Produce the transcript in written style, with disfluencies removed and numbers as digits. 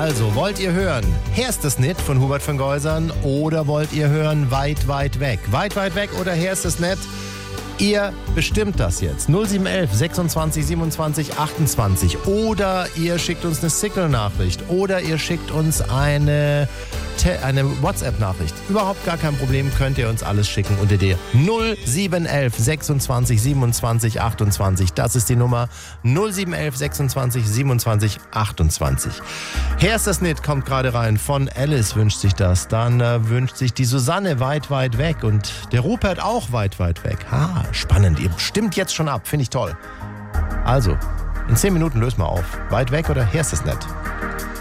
Also, wollt ihr hören Herst es nit von Hubert von Geusern oder wollt ihr hören Weit, weit weg? Weit, weit weg oder Herst es nit? Ihr bestimmt das jetzt. 0711 26 27 28. Oder ihr schickt uns eine Signal-Nachricht. Oder ihr schickt uns eine WhatsApp-Nachricht. Überhaupt gar kein Problem, könnt ihr uns alles schicken unter der 0711 26 27 28. Das ist die Nummer 0711 26 27 28. Herst es nit kommt gerade rein. Von Alice wünscht sich das. Dann wünscht sich die Susanne Weit, weit weg. Und der Rupert auch weit, weit weg. Spannend. Ihr stimmt jetzt schon ab. Finde ich toll. Also, in 10 Minuten lösen wir auf. Weit weg oder Herst es nit?